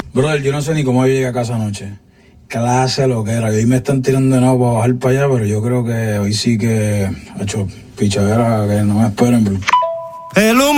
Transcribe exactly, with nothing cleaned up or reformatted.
Brother, yo no sé ni cómo llegué a casa anoche. Clase lo que era. Hoy me están tirando de nuevo para bajar para allá, pero yo creo que hoy sí que, ha hecho pichadera, que no me esperen, bro. El humo